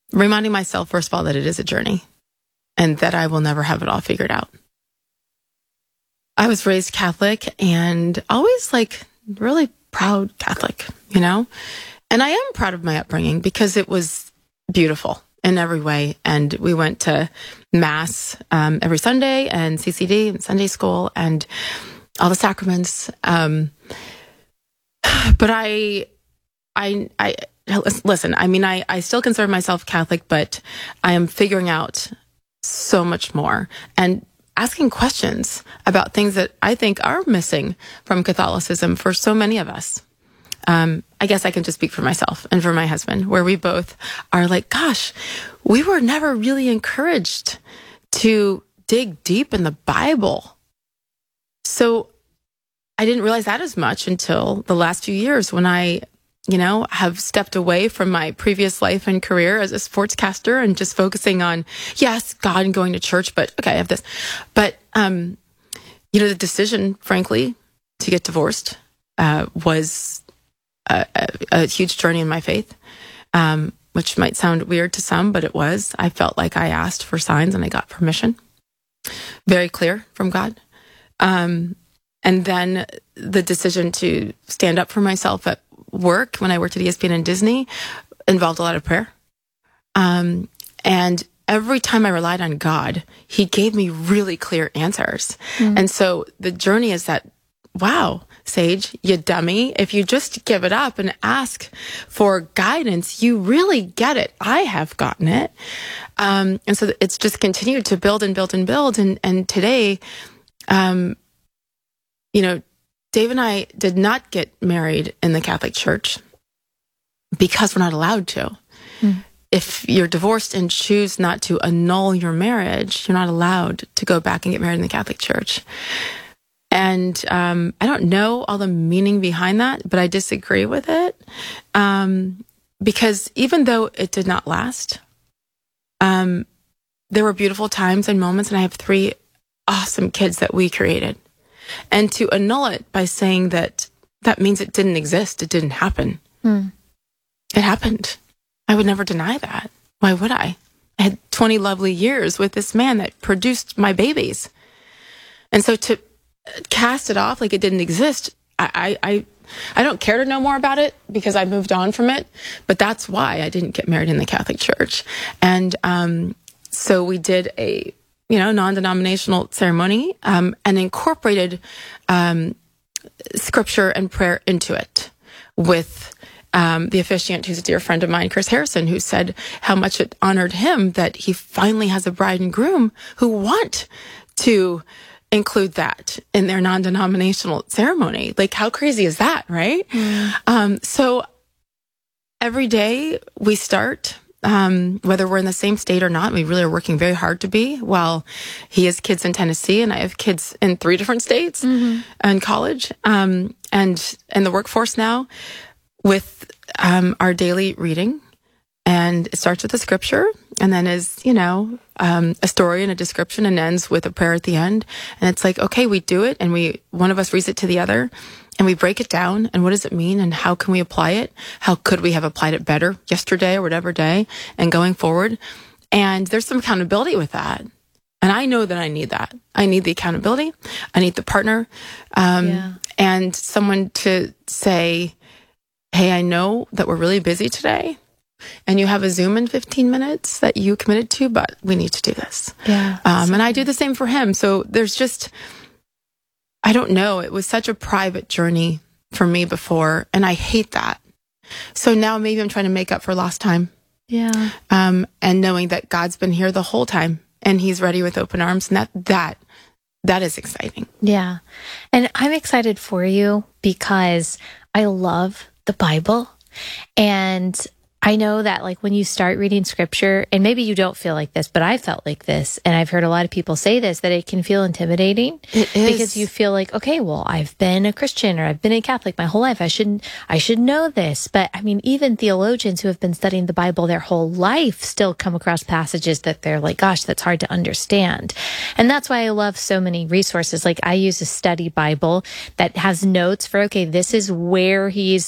reminding myself, first of all, that it is a journey and that I will never have it all figured out. I was raised Catholic and always really proud Catholic, And I am proud of my upbringing because it was beautiful in every way. And we went to Mass every Sunday and CCD and Sunday school and all the sacraments. But listen, I still consider myself Catholic, but I am figuring out so much more and asking questions about things that I think are missing from Catholicism for so many of us. I guess I can just speak for myself and for my husband, where we both are like, gosh, we were never really encouraged to dig deep in the Bible. So I didn't realize that as much until the last few years when I, have stepped away from my previous life and career as a sportscaster and just focusing on, yes, God and going to church, but okay, I have this. But, the decision, frankly, to get divorced was a huge journey in my faith, which might sound weird to some, but it was. I felt like I asked for signs and I got permission. Very clear from God. And then the decision to stand up for myself at work when I worked at ESPN and Disney involved a lot of prayer. And every time I relied on God, he gave me really clear answers. And so the journey is that, wow, Sage, you dummy, if you just give it up and ask for guidance, you really get it. I have gotten it. And so it's just continued to build and build and build. And today, Dave and I did not get married in the Catholic Church because we're not allowed to. If you're divorced and choose not to annul your marriage, you're not allowed to go back and get married in the Catholic Church. And I don't know all the meaning behind that, but I disagree with it. Because even though it did not last, there were beautiful times and moments, and I have 3 awesome kids that we created. And to annul it by saying that means it didn't exist, it didn't happen. It happened. I would never deny that. Why would I? I had 20 lovely years with this man that produced my babies. And so to cast it off like it didn't exist, I don't care to know more about it because I moved on from it, but that's why I didn't get married in the Catholic Church. And so we did a non-denominational ceremony and incorporated scripture and prayer into it with the officiant, who's a dear friend of mine, Chris Harrison, who said how much it honored him that he finally has a bride and groom who want to include that in their non-denominational ceremony. Like, how crazy is that, right? So every day we start, whether we're in the same state or not, we really are working very hard to be. While he has kids in Tennessee and I have kids in 3 different states and college, and in the workforce now, with our daily reading. And it starts with a scripture and then is, a story and a description and ends with a prayer at the end. And it's like, okay, we do it and one of us reads it to the other and we break it down. And what does it mean? And how can we apply it? How could we have applied it better yesterday or whatever day and going forward? And there's some accountability with that. And I know that I need that. I need the accountability. I need the partner. And someone to say, hey, I know that we're really busy today and you have a Zoom in 15 minutes that you committed to, but we need to do this. And I do the same for him. So there's just, I don't know. It was such a private journey for me before, and I hate that. So now maybe I'm trying to make up for lost time. And knowing that God's been here the whole time and he's ready with open arms. And that is exciting. Yeah. And I'm excited for you because I love the Bible. And I know that when you start reading scripture, and maybe you don't feel like this, but I felt like this, and I've heard a lot of people say this, that it can feel intimidating. It is. Because you feel like, okay, well, I've been a Christian or I've been a Catholic my whole life. I should know this. But I mean, even theologians who have been studying the Bible their whole life still come across passages that they're like, gosh, that's hard to understand. And that's why I love so many resources. Like I use a study Bible that has notes for, okay, this is where he's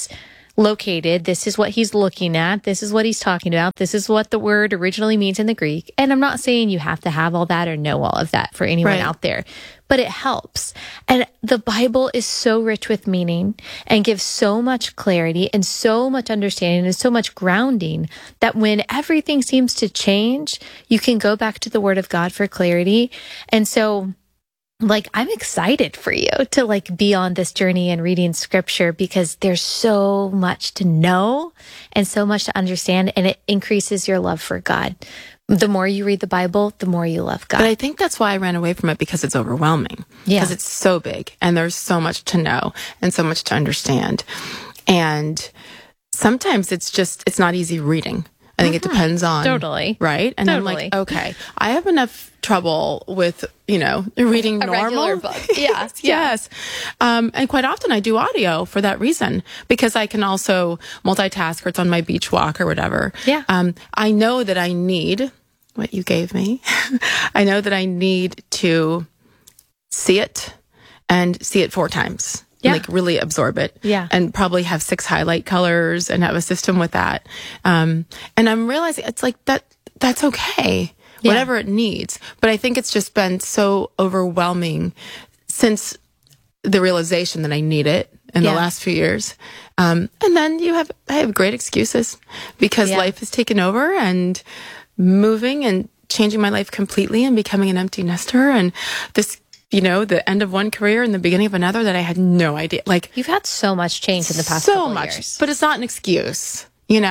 located. This is what he's looking at. This is what he's talking about. This is what the word originally means in the Greek. And I'm not saying you have to have all that or know all of that for anyone out there, but it helps. And the Bible is so rich with meaning and gives so much clarity and so much understanding and so much grounding that when everything seems to change, you can go back to the Word of God for clarity. And so, like, I'm excited for you to like be on this journey and reading scripture because there's so much to know and so much to understand, and it increases your love for God. The more you read the Bible, the more you love God. But I think that's why I ran away from it, because it's overwhelming. Yeah. Because it's so big and there's so much to know and so much to understand. And sometimes it's not easy reading. I think it depends on. Totally. Right? And I'm like, okay, I have enough trouble with, reading a normal regular book. Yeah. Yes. And quite often I do audio for that reason, because I can also multitask, or it's on my beach walk or whatever. Yeah. I know that I need what you gave me. I know that I need to see it and see it 4 times. Yeah. Like really absorb it. Yeah. And probably have 6 highlight colors and have a system with that. And I'm realizing it's like that's okay. Yeah. Whatever it needs. But I think it's just been so overwhelming since the realization that I need it in the last few years. And then I have great excuses because life has taken over, and moving and changing my life completely and becoming an empty nester, and this, the end of one career and the beginning of another that I had no idea. Like, You've had so much change in the past couple years. But it's not an excuse,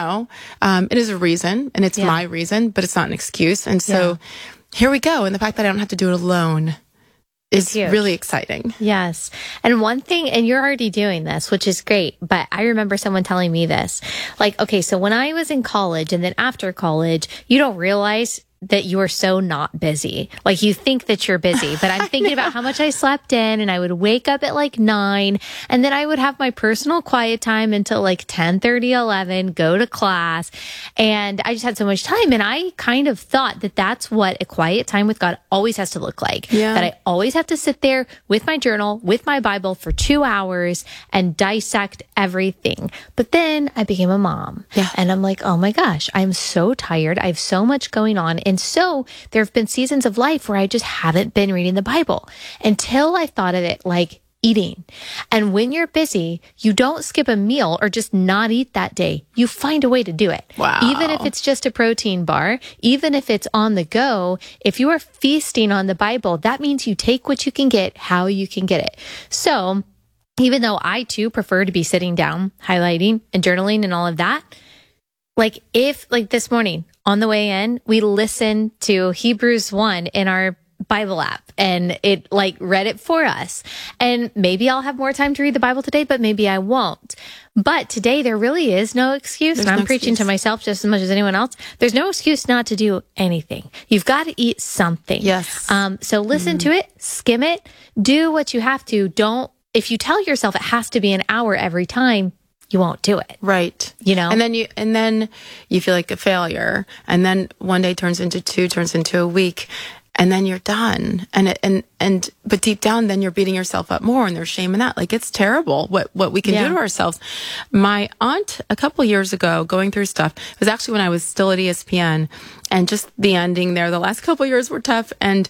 It is a reason, and it's my reason, but it's not an excuse. And so here we go. And the fact that I don't have to do it alone is really exciting. Yes. And one thing, and you're already doing this, which is great, but I remember someone telling me this. Like, okay, so when I was in college and then after college, you don't realize that you are so not busy. Like, you think that you're busy, but I'm thinking about how much I slept in, and I would wake up at like 9, and then I would have my personal quiet time until like 10:30, 11, go to class. And I just had so much time. And I kind of thought that that's what a quiet time with God always has to look like. Yeah. That I always have to sit there with my journal, with my Bible for 2 hours and dissect everything. But then I became a mom. Yeah. And I'm like, oh my gosh, I'm so tired. I have so much going on. And so there have been seasons of life where I just haven't been reading the Bible until I thought of it like eating. And when you're busy, you don't skip a meal or just not eat that day. You find a way to do it. Wow. Even if it's just a protein bar, even if it's on the go, if you are feasting on the Bible, that means you take what you can get, how you can get it. So even though I too prefer to be sitting down, highlighting and journaling and all of that, like this morning on the way in, we listened to Hebrews 1 in our Bible app, and it like read it for us. And maybe I'll have more time to read the Bible today, but maybe I won't. But today there really is no excuse. And I'm preaching to myself just as much as anyone else. There's no excuse not to do anything. You've got to eat something. Yes. So listen to it, skim it, do what you have to. If you tell yourself it has to be an hour every time, you won't do it. Right. And then you feel like a failure. And then one day turns into 2, turns into a week, and then you're done. But deep down, then you're beating yourself up more, and there's shame in that. Like, it's terrible what we can do to ourselves. My aunt, a couple years ago, going through stuff, it was actually when I was still at ESPN, and just the ending there, the last couple years were tough. And,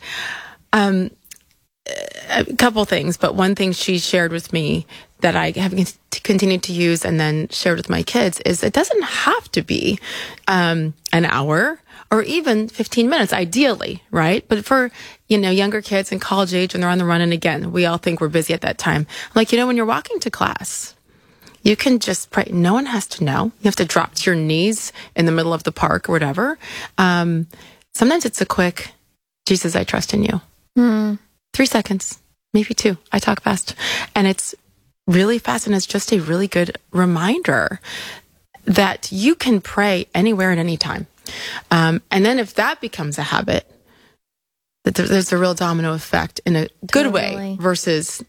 a couple things, but one thing she shared with me that I have continued to use and then shared with my kids is it doesn't have to be an hour or even 15 minutes, ideally, right? But for, younger kids in college age when they're on the run, and again, we all think we're busy at that time. Like, when you're walking to class, you can just pray. No one has to know. You have to drop to your knees in the middle of the park or whatever. Sometimes it's a quick, Jesus, I trust in you. 3 seconds, maybe 2. I talk fast. And it's really fast, and it's just a really good reminder that you can pray anywhere at any time. And then if that becomes a habit, that there's a real domino effect in a good way versus...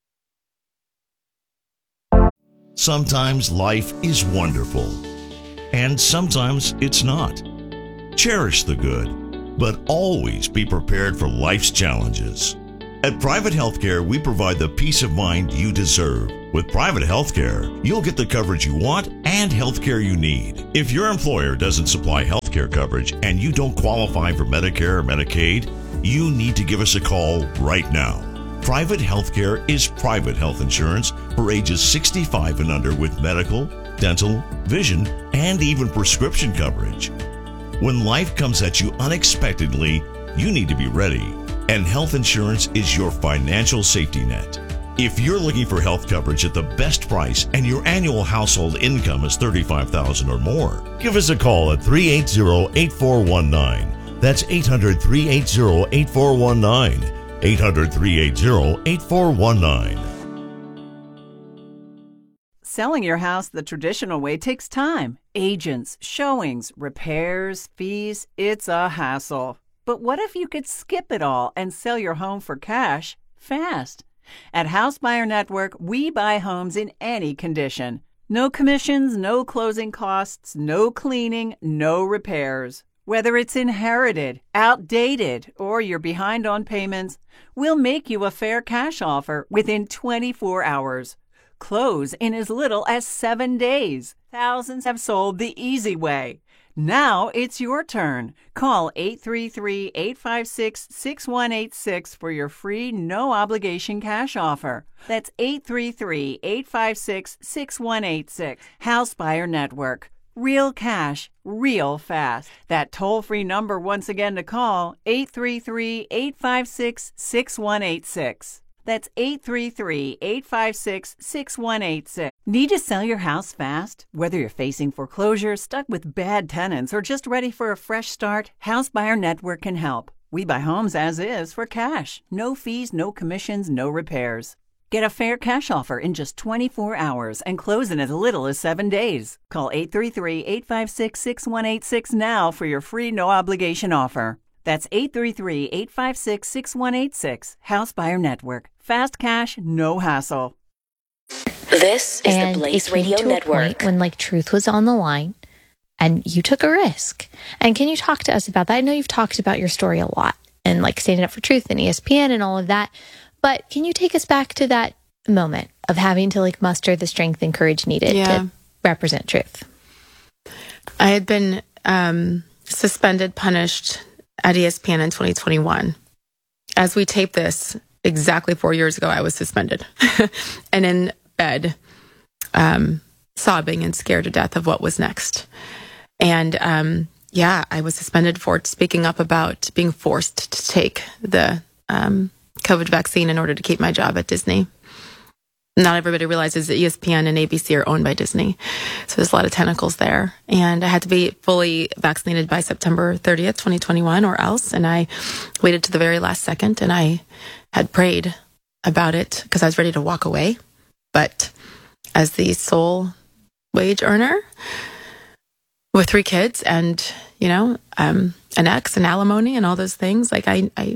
Sometimes life is wonderful, and sometimes it's not. Cherish the good, but always be prepared for life's challenges. At Private Healthcare, we provide the peace of mind you deserve. With private healthcare, you'll get the coverage you want and healthcare you need. If your employer doesn't supply healthcare coverage and you don't qualify for Medicare or Medicaid, you need to give us a call right now. Private healthcare is private health insurance for ages 65 and under with medical, dental, vision, and even prescription coverage. When life comes at you unexpectedly, you need to be ready, and health insurance is your financial safety net. If you're looking for health coverage at the best price and your annual household income is $35,000 or more, give us a call at 380-8419. That's 800-380-8419. 800-380-8419. Selling your house the traditional way takes time. Agents, showings, repairs, fees, it's a hassle. But what if you could skip it all and sell your home for cash fast? At House Buyer Network, we buy homes in any condition. No commissions, no closing costs, no cleaning, no repairs. Whether it's inherited, outdated, or you're behind on payments, we'll make you a fair cash offer within 24 hours. Close in as little as 7 days. Thousands have sold the easy way. Now it's your turn. Call 833-856-6186 for your free, no-obligation cash offer. That's 833-856-6186. House Buyer Network. Real cash, real fast. That toll-free number once again to call, 833-856-6186. That's 833-856-6186. Need to sell your house fast? Whether you're facing foreclosure, stuck with bad tenants, or just ready for a fresh start, House Buyer Network can help. We buy homes as is for cash. No fees, no commissions, no repairs. Get a fair cash offer in just 24 hours and close in as little as 7 days. Call 833-856-6186 now for your free no-obligation offer. That's 833-856-6186. House Buyer Network. Fast cash, no hassle. This is the Blaze Radio Network. When truth was on the line and you took a risk. And can you talk to us about that? I know you've talked about your story a lot and standing up for truth and ESPN and all of that. But can you take us back to that moment of having to muster the strength and courage needed to represent truth? I had been suspended, punished at ESPN in 2021. As we tape this, exactly 4 years ago, I was suspended and in bed, sobbing and scared to death of what was next. And I was suspended for speaking up about being forced to take the COVID vaccine in order to keep my job at Disney. Not everybody realizes that ESPN and ABC are owned by Disney. So there's a lot of tentacles there. And I had to be fully vaccinated by September 30th, 2021 or else. And I waited to the very last second and I had prayed about it because I was ready to walk away. But as the sole wage earner with 3 kids and, an ex and alimony and all those things, I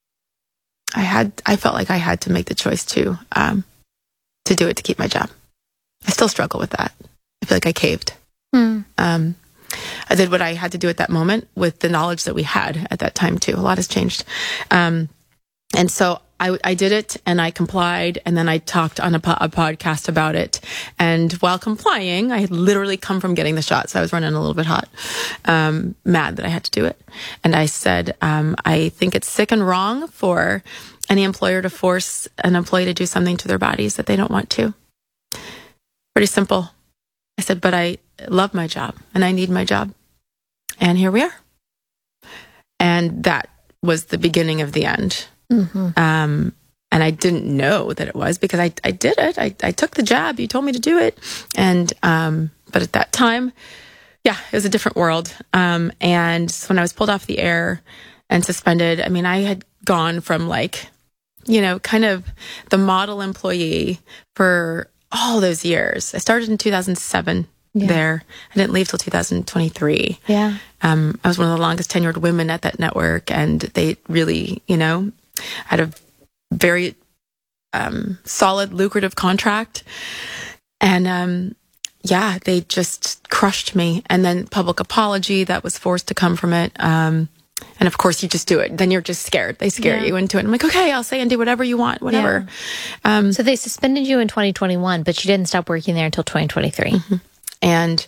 felt like I had to make the choice to do it to keep my job. I still struggle with that. I feel like I caved. I did what I had to do at that moment with the knowledge that we had at that time too. A lot has changed. And so I did it and I complied, and then I talked on a podcast about it. And while complying, I had literally come from getting the shot. So I was running a little bit hot, mad that I had to do it. And I said, I think it's sick and wrong for any employer to force an employee to do something to their bodies that they don't want to. Pretty simple. I said, but I love my job and I need my job. And here we are. And that was the beginning of the end. Mm-hmm. And I didn't know that it was because I did it. I took the jab. You told me to do it. And, but at that time, it was a different world. And so when I was pulled off the air and suspended, I had gone from kind of the model employee for all those years. I started in 2007 there. I didn't leave till 2023. Yeah. I was one of the longest tenured women at that network, and they really, had a very solid, lucrative contract. And they just crushed me. And then public apology that was forced to come from it. And of course, you just do it. Then you're just scared. They scare you into it. I'm like, okay, I'll say and do whatever you want, whatever. Yeah. So they suspended you in 2021, but you didn't stop working there until 2023. Mm-hmm. And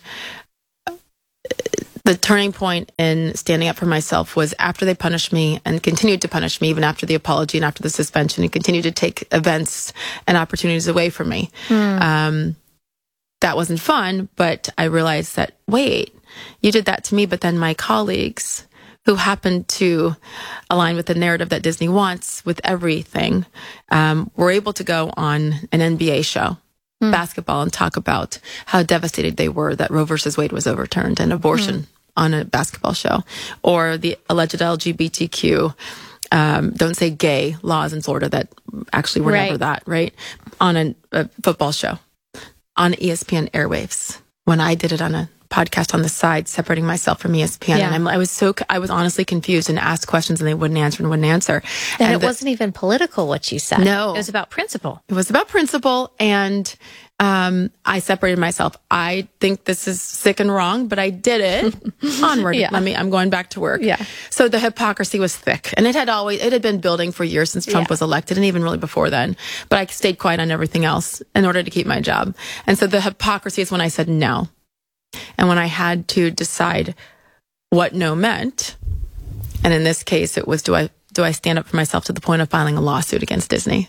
the turning point in standing up for myself was after they punished me and continued to punish me, even after the apology and after the suspension, and continued to take events and opportunities away from me. That wasn't fun, but I realized that, wait, you did that to me, but then my colleagues who happened to align with the narrative that Disney wants with everything, were able to go on an NBA show, basketball, and talk about how devastated they were that Roe versus Wade was overturned and abortion on a basketball show, or the alleged LGBTQ, don't say gay laws in Florida that actually were never that, right? On a football show on ESPN airwaves when I did it on a podcast on the side, separating myself from ESPN. Yeah. And I was honestly confused and asked questions and they wouldn't answer. And it wasn't even political what you said. No. It was about principle. It was about principle. And I separated myself. I think this is sick and wrong, but I did it. Onward. I'm going back to work. Yeah. So the hypocrisy was thick, and it had been building for years since Trump was elected, and even really before then. But I stayed quiet on everything else in order to keep my job. And so the hypocrisy is when I said no. And when I had to decide what no meant, and in this case, it was, do I stand up for myself to the point of filing a lawsuit against Disney?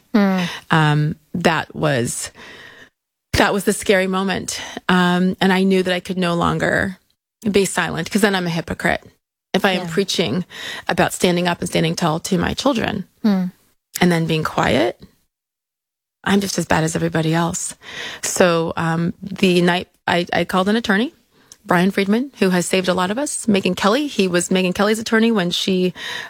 That was the scary moment. And I knew that I could no longer be silent, because then I'm a hypocrite. If I am preaching about standing up and standing tall to my children and then being quiet, I'm just as bad as everybody else. So the night I called an attorney, Brian Friedman, who has saved a lot of us. Megyn Kelly, he was Megyn Kelly's attorney when she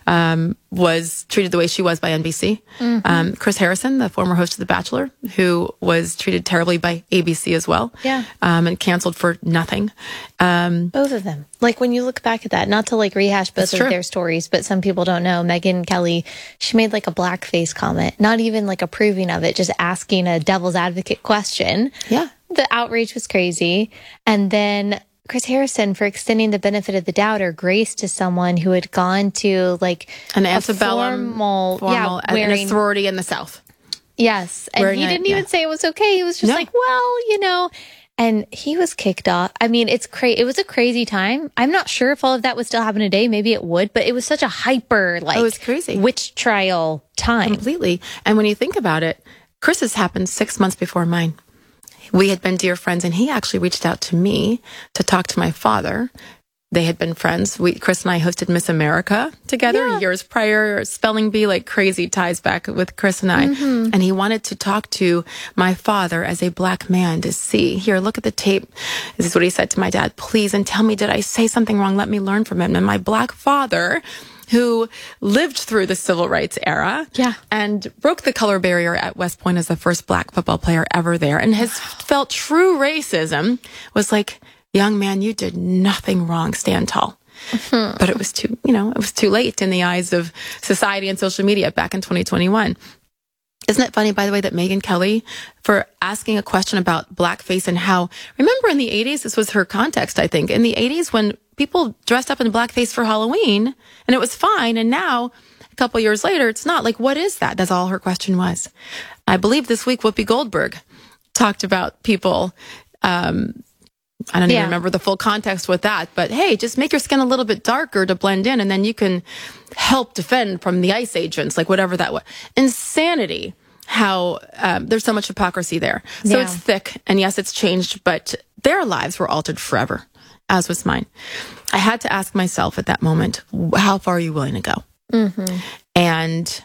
was treated the way she was by NBC. Chris Harrison, the former host of The Bachelor, who was treated terribly by ABC as well. And canceled for nothing. Both of them. Like, when you look back at that, not to like rehash both of their stories, but some people don't know, Megyn Kelly, she made like a blackface comment, not even like approving of it, just asking a devil's advocate question. Yeah. The outrage was crazy. And then Chris Harrison for extending the benefit of the doubt or grace to someone who had gone to like an antebellum formal wearing a sorority in the South. Yes. And he didn't even say it was okay. He was just like, well, and he was kicked off. I mean, it was a crazy time. I'm not sure if all of that would still happen today. Maybe it would, but it was such a hyper, like, it was crazy witch trial time. Completely. And when you think about it, Chris's happened 6 months before mine. We had been dear friends, and he actually reached out to me to talk to my father. They had been friends. Chris and I hosted Miss America together years prior. Spelling bee, like crazy ties back with Chris and I. And he wanted to talk to my father as a black man to see, here, look at the tape. This is what he said to my dad. Please, and tell me, did I say something wrong? Let me learn from him. And my black father, who lived through the civil rights era and broke the color barrier at West Point as the first black football player ever there, and has felt true racism, was like, young man, you did nothing wrong. Stand tall. But it was too late in the eyes of society and social media back in 2021. Isn't it funny, by the way, that Megyn Kelly, for asking a question about blackface and how, remember in the 80s, this was her context, I think, in the 80s when people dressed up in blackface for Halloween and it was fine, and now, a couple years later, it's not. Like, what is that? That's all her question was. I believe this week Whoopi Goldberg talked about people, I don't even remember the full context with that, but hey, just make your skin a little bit darker to blend in, and then you can help defend from the ICE agents, like whatever that was. Insanity, how there's so much hypocrisy there. So it's thick, and yes, it's changed, but their lives were altered forever, as was mine. I had to ask myself at that moment, how far are you willing to go? And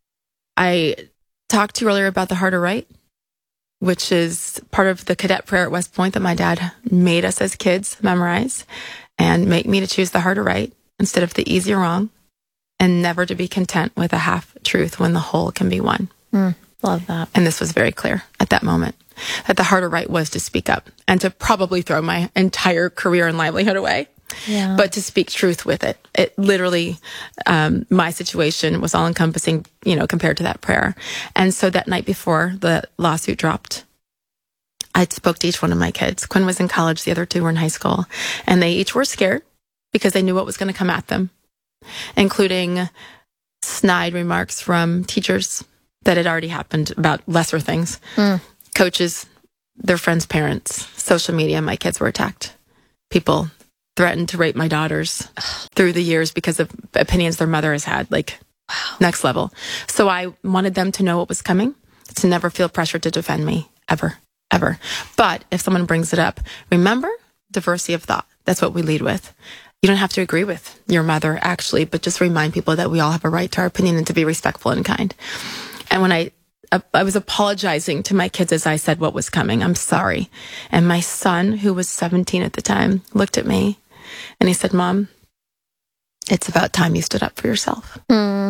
I talked to you earlier about the harder right, which is part of the cadet prayer at West Point that my dad made us as kids memorize, and make me to choose the harder right instead of the easy wrong, and never to be content with a half truth when the whole can be one. Love that. And this was very clear at that moment, that the harder right was to speak up and to probably throw my entire career and livelihood away. But to speak truth with it. It literally, my situation was all encompassing, compared to that prayer. And so that night before the lawsuit dropped, I spoke to each one of my kids. Quinn was in college. The other two were in high school. And they each were scared because they knew what was going to come at them. including snide remarks from teachers that had already happened about lesser things, coaches, their friends' parents, social media. My kids were attacked. People threatened to rape my daughters through the years because of opinions their mother has had, like next level. So I wanted them to know what was coming, to never feel pressure to defend me, ever. But if someone brings it up, remember, diversity of thought. That's what we lead with. You don't have to agree with your mother, actually, but just remind people that we all have a right to our opinion and to be respectful and kind. And when I was apologizing to my kids as I said what was coming, I'm sorry. And my son, who was 17 at the time, looked at me and he said, Mom, it's about time you stood up for yourself.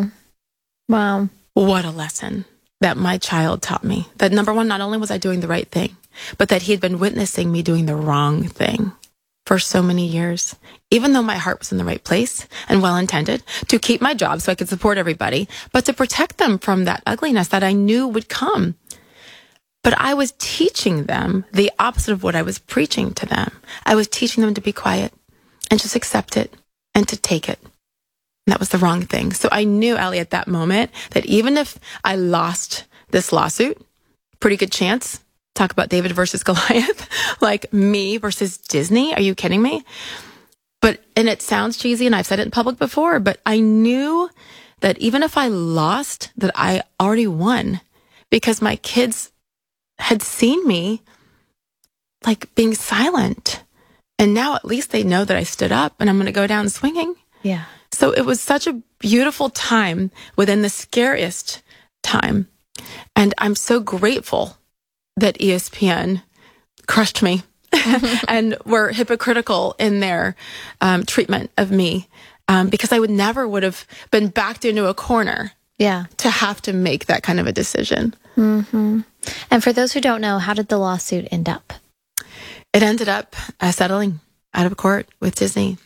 Wow. What a lesson that my child taught me. That number one, not only was I doing the right thing, but that he had been witnessing me doing the wrong thing for so many years, even though my heart was in the right place and well-intended to keep my job so I could support everybody, but to protect them from that ugliness that I knew would come. But I was teaching them the opposite of what I was preaching to them. I was teaching them to be quiet and just accept it and to take it. And that was the wrong thing. So I knew, Allie, at that moment that even if I lost this lawsuit, pretty good chance. Talk about David versus Goliath, like me versus Disney. Are you kidding me? And it sounds cheesy, and I've said it in public before, but I knew that even if I lost, that I already won because my kids had seen me like being silent. And now at least they know that I stood up and I'm going to go down swinging. Yeah. So it was such a beautiful time within the scariest time. And I'm so grateful that ESPN crushed me and were hypocritical in their treatment of me because I would have been backed into a corner to have to make that kind of a decision. Mm-hmm. And for those who don't know, how did the lawsuit end up? It ended up settling out of court with Disney.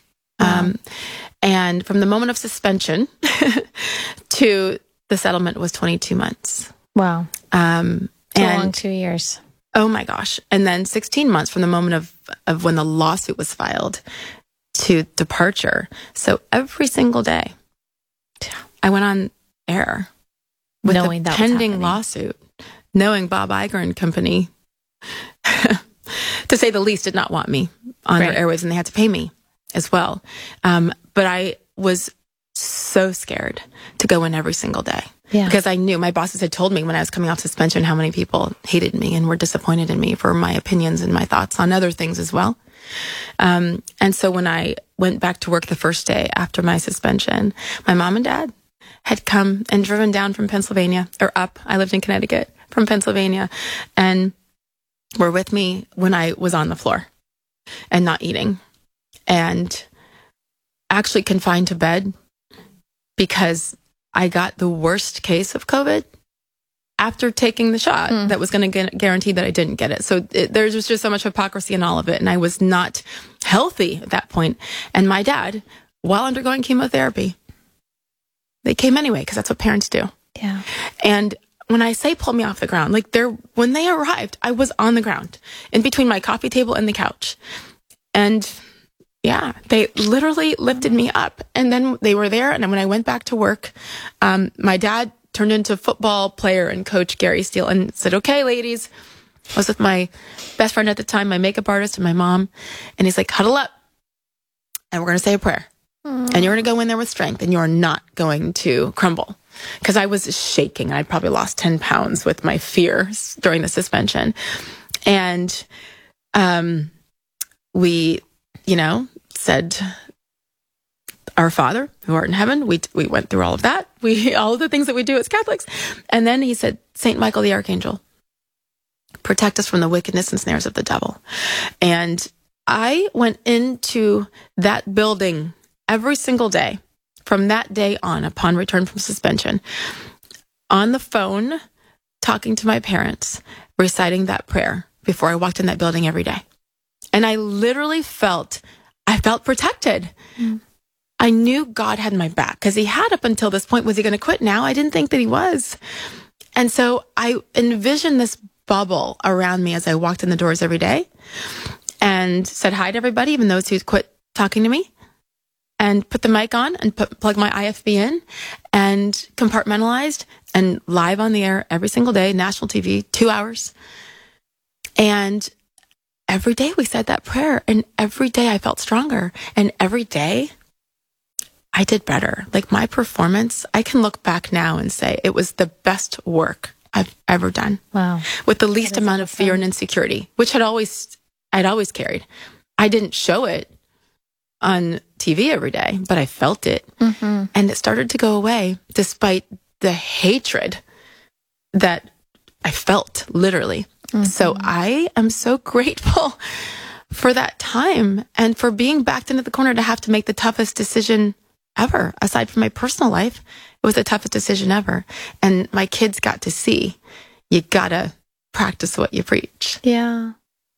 And from the moment of suspension to the settlement was 22 months. Wow. It's a long 2 years. Oh my gosh. And then 16 months from the moment of when the lawsuit was filed to departure. So every single day I went on air with knowing a pending lawsuit, knowing Bob Iger and company, to say the least, did not want me on their airwaves, and they had to pay me as well. But I was so scared to go in every single day. Yeah. Because I knew my bosses had told me when I was coming off suspension how many people hated me and were disappointed in me for my opinions and my thoughts on other things as well. And so when I went back to work the first day after my suspension, my mom and dad had come and driven down from Pennsylvania, or up. I lived in Connecticut, from Pennsylvania, and were with me when I was on the floor and not eating and actually confined to bed because I got the worst case of COVID after taking the shot that was going to guarantee that I didn't get it. So there's just so much hypocrisy in all of it. And I was not healthy at that point. And my dad, while undergoing chemotherapy, they came anyway, because that's what parents do. Yeah. And when I say pull me off the ground, like when they arrived, I was on the ground in between my coffee table and the couch. And yeah, they literally lifted me up, and then they were there. And when I went back to work, my dad turned into football player and coach Gary Steele and said, "Okay, ladies," I was with my best friend at the time, my makeup artist, and my mom. And he's like, "Huddle up, and we're going to say a prayer. And you're going to go in there with strength, and you're not going to crumble." Because I was shaking. I'd probably lost 10 pounds with my fear during the suspension. And we, said, "Our Father who art in heaven." We went through all of that. All of the things that we do as Catholics. And then he said, "Saint Michael the Archangel, protect us from the wickedness and snares of the devil." And I went into that building every single day from that day on, upon return from suspension, on the phone, talking to my parents, reciting that prayer before I walked in that building every day. And I literally felt protected. I knew God had my back, because he had up until this point. Was he going to quit now? I didn't think that he was. And so I envisioned this bubble around me as I walked in the doors every day and said hi to everybody, even those who quit talking to me. and put the mic on and plug my IFB in and compartmentalized and live on the air every single day, national TV, 2 hours. And every day we said that prayer, and every day I felt stronger, and every day I did better. Like, my performance, I can look back now and say it was the best work I've ever done. Wow. With the least amount of fear and insecurity, which I'd always carried. I didn't show it on TV every day, but I felt it. Mm-hmm. And it started to go away despite the hatred that I felt, literally. Mm-hmm. So I am so grateful for that time and for being backed into the corner to have to make the toughest decision ever. Aside from my personal life, it was the toughest decision ever. And my kids got to see, you gotta practice what you preach. Yeah.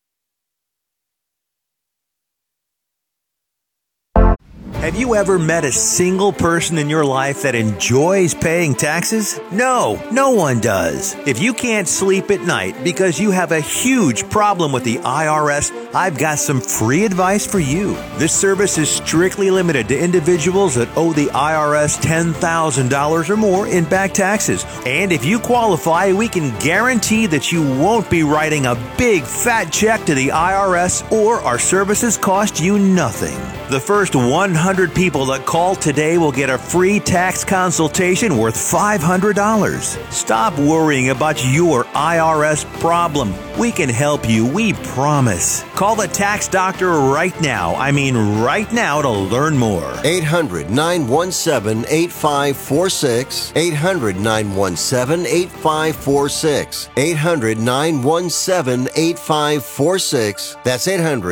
Have you ever met a single person in your life that enjoys paying taxes? No, no one does. If you can't sleep at night because you have a huge problem with the IRS, I've got some free advice for you. This service is strictly limited to individuals that owe the IRS $10,000 or more in back taxes. And if you qualify, we can guarantee that you won't be writing a big fat check to the IRS, or our services cost you nothing. The first 100 people that call today will get a free tax consultation worth $500. Stop worrying about your IRS problem. We can help you, we promise. Call the Tax Doctor right now. I mean right now, to learn more. 800-917-8546. 800-917-8546. 800-917-8546. That's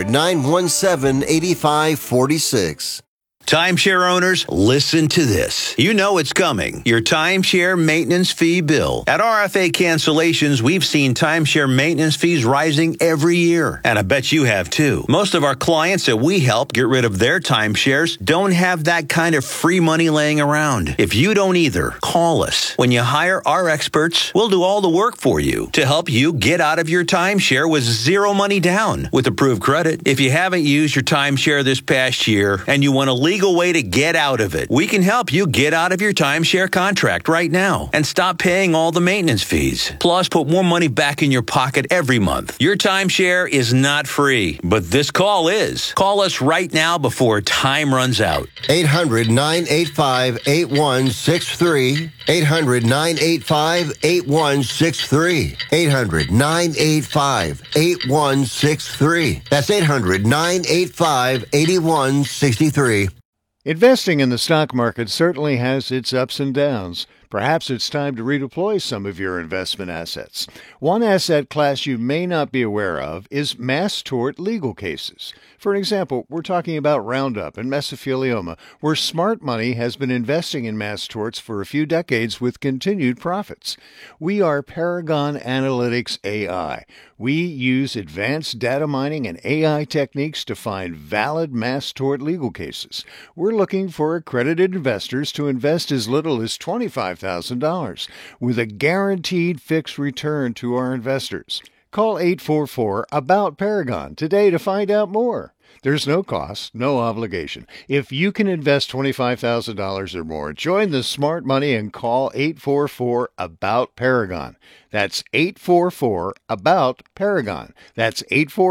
800-917-8546. Timeshare owners, listen to this. You know it's coming. Your timeshare maintenance fee bill. At RFA Cancellations, we've seen timeshare maintenance fees rising every year. And I bet you have too. Most of our clients that we help get rid of their timeshares don't have that kind of free money laying around. If you don't either, call us. When you hire our experts, we'll do all the work for you to help you get out of your timeshare with zero money down with approved credit. If you haven't used your timeshare this past year and you want to legal way to get out of it, we can help you get out of your timeshare contract right now and stop paying all the maintenance fees. Plus, put more money back in your pocket every month. Your timeshare is not free, but this call is. Call us right now before time runs out. 800-985-8163. 800-985-8163. 800-985-8163. That's 800-985-8163. Investing in the stock market certainly has its ups and downs. Perhaps it's time to redeploy some of your investment assets. One asset class you may not be aware of is mass tort legal cases. For example, we're talking about Roundup and mesothelioma, where smart money has been investing in mass torts for a few decades with continued profits. We are Paragon Analytics AI. We use advanced data mining and AI techniques to find valid mass tort legal cases. We're looking for accredited investors to invest as little as $25,000 with a guaranteed fixed return to our investors. Call 844-ABOUT-PARAGON today to find out more. There's no cost, no obligation. If you can invest $25,000 or more, join the smart money and call 844-ABOUT-PARAGON. That's 844-ABOUT-PARAGON. That's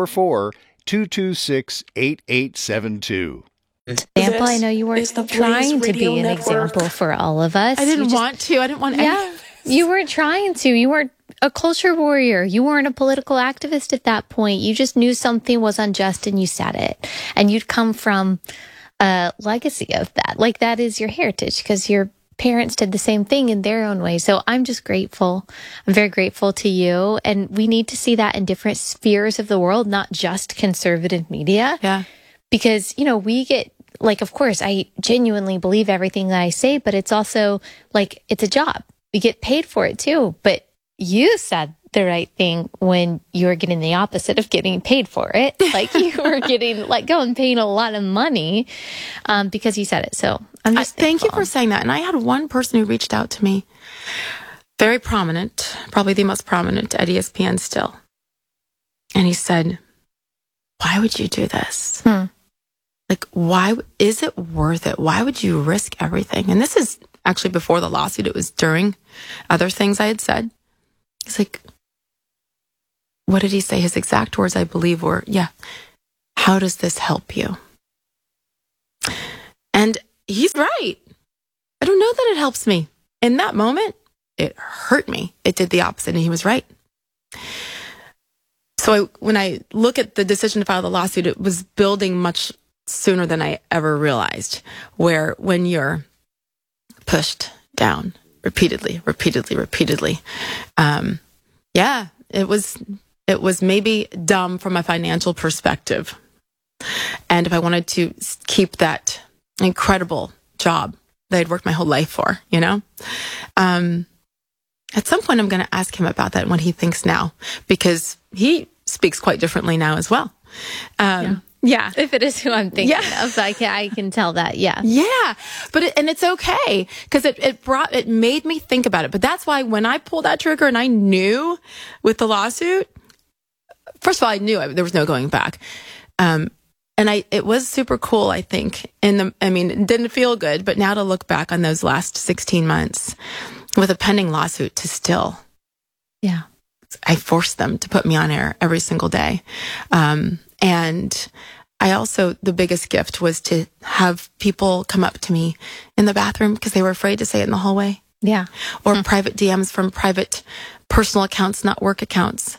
844-226-8872. Example, I know you were trying to be an example for all of us. I didn't want to. I didn't want any. Yeah, you weren't trying to. You weren't a culture warrior. You weren't a political activist at that point. You just knew something was unjust and you said it. And you'd come from a legacy of that. Like, that is your heritage because your parents did the same thing in their own way. So I'm just grateful. I'm very grateful to you. And we need to see that in different spheres of the world, not just conservative media. Yeah. Because, you know, we get, like, of course, I genuinely believe everything that I say, but it's also like, it's a job. We get paid for it too. But you said the right thing when you were getting the opposite of getting paid for it. Like, you were getting let go and paying a lot of money because you said it. So I'm just thank you for saying that. And I had one person who reached out to me, very prominent, probably the most prominent at ESPN still. And he said, why would you do this? Like, why is it worth it? Why would you risk everything? And this is actually before the lawsuit. It was during other things I had said. He's like, what did he say? His exact words, I believe, were, yeah, how does this help you? And he's right. I don't know that it helps me. In that moment, it hurt me. It did the opposite, and he was right. So when I look at the decision to file the lawsuit, it was building much sooner than I ever realized, where when you're pushed down repeatedly, yeah, it was maybe dumb from a financial perspective. And if I wanted to keep that incredible job that I'd worked my whole life for, at some point I'm going to ask him about that and what he thinks now, because he speaks quite differently now as well. Yeah. If it is who I'm thinking of, I can tell that. Yeah. Yeah. But and it's okay, because it made me think about it. But that's why when I pulled that trigger and I knew with the lawsuit, first of all, I knew there was no going back. And it was super cool, I think. It didn't feel good, but now to look back on those last 16 months with a pending lawsuit to still. Yeah. I forced them to put me on air every single day. And I also, the biggest gift was to have people come up to me in the bathroom because they were afraid to say it in the hallway. Yeah. Or private DMs from private personal accounts, not work accounts.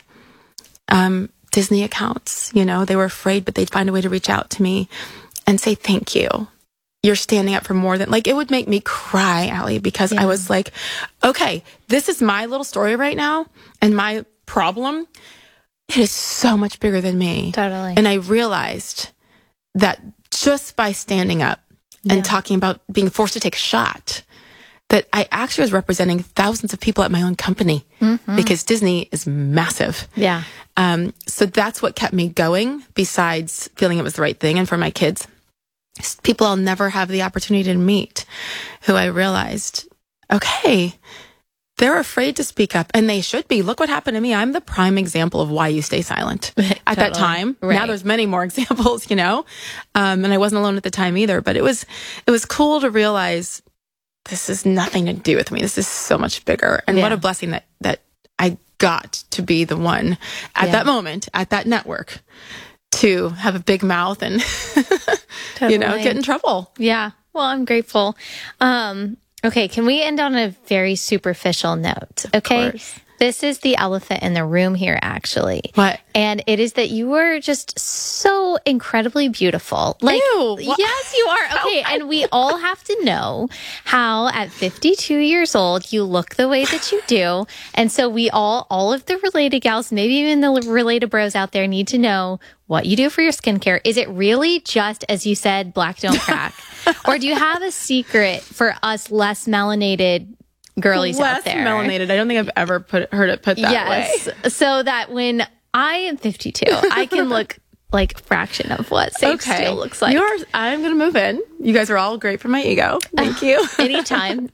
Disney accounts, they were afraid, but they'd find a way to reach out to me and say, thank you. You're standing up for more than, it would make me cry, Allie, because I was like, okay, this is my little story right now. And my problem, it is so much bigger than me. Totally. And I realized that just by standing up and talking about being forced to take a shot, that I actually was representing thousands of people at my own company, because Disney is massive. Yeah. So that's what kept me going, besides feeling it was the right thing. And for my kids, people I'll never have the opportunity to meet, who I realized, okay, they're afraid to speak up, and they should be. Look what happened to me. I'm the prime example of why you stay silent at that time. Right. Now there's many more examples, and I wasn't alone at the time either, but it was cool to realize this has nothing to do with me. This is so much bigger. And what a blessing that I got to be the one at that moment, at that network, to have a big mouth and, get in trouble. Yeah. Well, I'm grateful. Okay. Can we end on a very superficial note? Okay. Of course. This is the elephant in the room here, actually. What? And it is that you were just so incredibly beautiful. Ew, yes, you are. Okay. And we all have to know how at 52 years old, you look the way that you do. And so we all of the related gals, maybe even the related bros out there, need to know what you do for your skincare. Is it really just, as you said, black don't crack? Or do you have a secret for us less melanated girlies out there? Less melanated. I don't think I've ever heard it put that way. So that when I am 52, I can look like a fraction of what Sage Steele looks like. I'm going to move in. You guys are all great for my ego. Thank you. Anytime.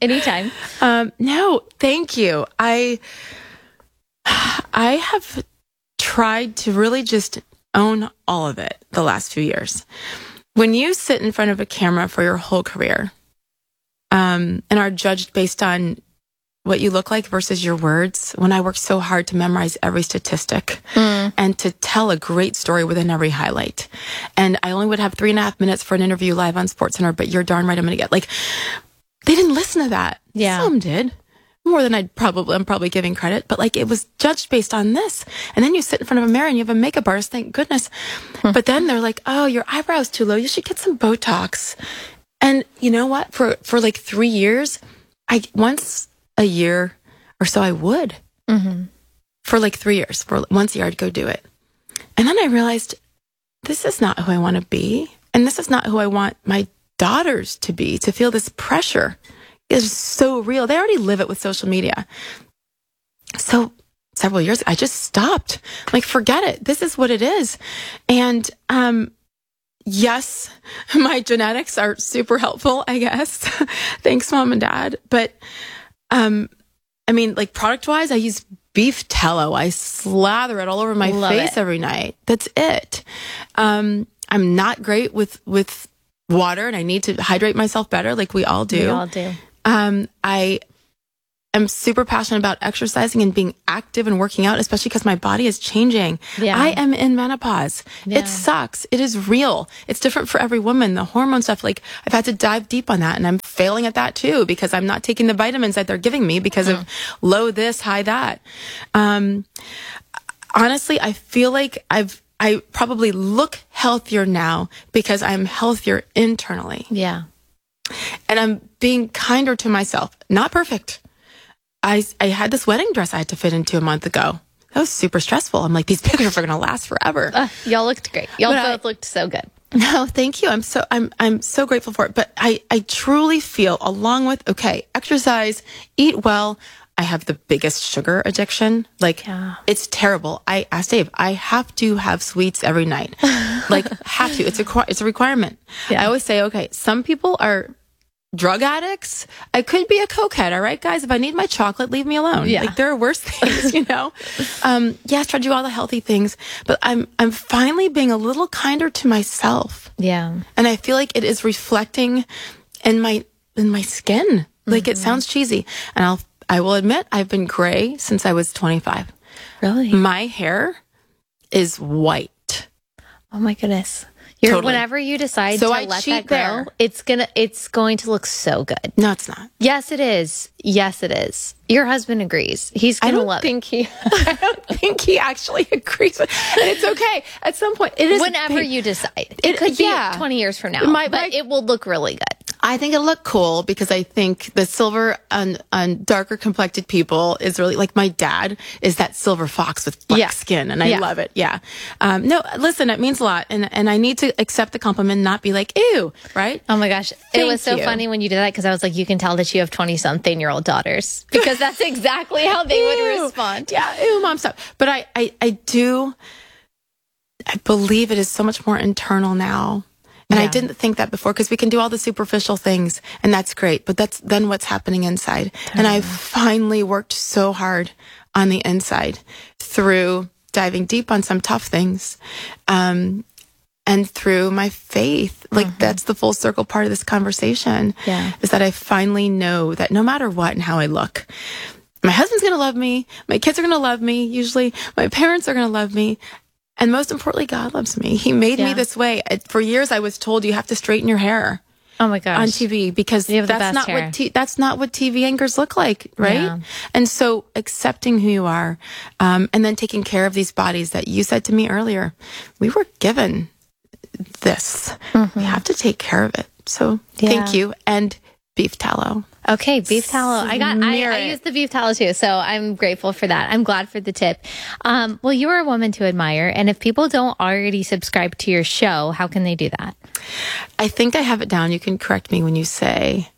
No, thank you. I have tried to really just own all of it the last few years. When you sit in front of a camera for your whole career, and are judged based on what you look like versus your words, when I worked so hard to memorize every statistic and to tell a great story within every highlight. And I only would have 3.5 minutes for an interview live on SportsCenter, but you're darn right I'm going to get, they didn't listen to that. Yeah. Some did. More than I'm probably giving credit, but it was judged based on this. And then you sit in front of a mirror and you have a makeup artist, thank goodness. But then they're like, oh, your eyebrow's too low. You should get some Botox. And you know what? For 3 years, once a year or so, I would. For 3 years. For once a year, I'd go do it. And then I realized, this is not who I want to be. And this is not who I want my daughters to be, to feel this pressure. Is so real. They already live it with social media. So several years, I just stopped. Forget it. This is what it is. And, yes, my genetics are super helpful, I guess. Thanks, Mom and Dad. But, product-wise, I use beef tallow. I slather it all over my face every night. That's it. I'm not great with water, and I need to hydrate myself better, like we all do. We all do. I am super passionate about exercising and being active and working out, especially because my body is changing. Yeah. I am in menopause. Yeah. It sucks. It is real. It's different for every woman. The hormone stuff, like I've had to dive deep on that, and I'm failing at that too because I'm not taking the vitamins that they're giving me because of low this, high that. Honestly, I feel like I probably look healthier now because I'm healthier internally. Yeah. And I'm being kinder to myself. Not perfect. I had this wedding dress I had to fit into a month ago. That was super stressful. I'm like, these pictures are going to last forever. Y'all looked great. Y'all both looked so good. No, thank you. I'm so grateful for it. But I truly feel, along with, exercise, eat well. I have the biggest sugar addiction. Like, It's terrible. I asked Dave, I have to have sweets every night. Like, have to. It's a requirement. Yeah. I always say, some people are drug addicts. I could be a cokehead, all right, guys? If I need my chocolate, leave me alone. Yeah. Like, there are worse things, Yes, try to do all the healthy things, but I'm finally being a little kinder to myself. Yeah. And I feel like it is reflecting in my skin. Like, it sounds cheesy. And I will admit, I've been gray since I was 25. Really? My hair is white. Oh my goodness. Totally. Whenever you decide to I let cheat that grow, there. it's going to look so good. No, it's not. Yes, it is. Yes, it is. Your husband agrees. He's going to love it. I don't think he actually agrees with it. And it's okay. At some point, it is. Whenever you decide. It could be 20 years from now, but it will look really good. I think it'll look cool because I think the silver on darker complected people is really, like, my dad is that silver fox with black skin, and I love it. Yeah. No, listen, it means a lot, and I need to accept the compliment and not be like, ew, right? Oh my gosh. It was so funny when you did that because I was like, you can tell that you have 20-something-year-old daughters because that's exactly how they would respond. Yeah, ew, mom, stop. But I believe it is so much more internal now. And I didn't think that before because we can do all the superficial things and that's great. But that's then what's happening inside. And I've finally worked so hard on the inside through diving deep on some tough things. And through my faith, like that's the full circle part of this conversation, is that I finally know that no matter what and how I look, my husband's going to love me. My kids are going to love me. Usually my parents are going to love me. And most importantly, God loves me. He made me this way. For years, I was told you have to straighten your hair. Oh my gosh. On TV because that's not what TV anchors look like, right? Yeah. And so accepting who you are, and then taking care of these bodies that you said to me earlier, we were given this. We have to take care of it. So thank you. And beef tallow. Okay, beef tallow. I use the beef tallow too, so I'm grateful for that. I'm glad for the tip. Well, you are a woman to admire, and if people don't already subscribe to your show, how can they do that? I think I have it down. You can correct me when you say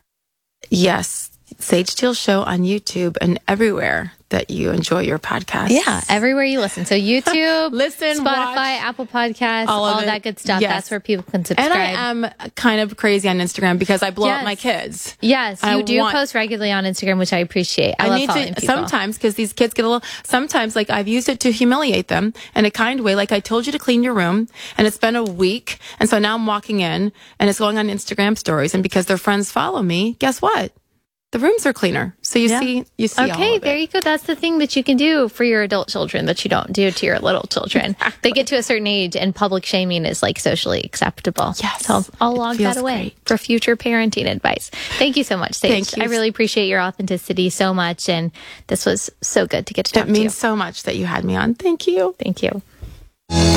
yes. Sage Steele Show on YouTube and everywhere that you enjoy your podcast. Yeah, everywhere you listen. So YouTube, listen, Spotify, watch, Apple Podcasts, all that good stuff. Yes. That's where people can subscribe. And I am kind of crazy on Instagram because I blow up my kids. Yes, you do post regularly on Instagram, which I appreciate. I love following people. Sometimes, because these kids get a little, sometimes like I've used it to humiliate them in a kind way. Like I told you to clean your room and it's been a week. And so now I'm walking in and it's going on Instagram stories. And because their friends follow me, guess what? The rooms are cleaner. So you see all of it. There you go. That's the thing that you can do for your adult children that you don't do to your little children. Exactly. They get to a certain age and public shaming is like socially acceptable. Yes. So I'll log that away great. for future parenting advice. Thank you so much, Sage. Thank you. I really appreciate your authenticity so much. And this was so good to get to talk to you. It means so much that you had me on. Thank you. Thank you.